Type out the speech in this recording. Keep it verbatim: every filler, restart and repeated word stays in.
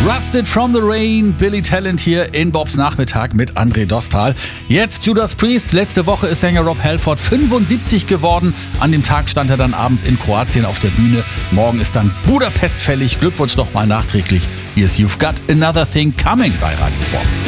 Rusted from the Rain, Billy Talent hier in Bobs Nachmittag mit André Dostal. Jetzt Judas Priest. Letzte Woche ist Sänger Rob Halford fünfundsiebzig geworden. An dem Tag stand er dann abends in Kroatien auf der Bühne. Morgen ist dann Budapest fällig. Glückwunsch nochmal nachträglich. Hier ist You've Got Another Thing Coming bei Radio Bob.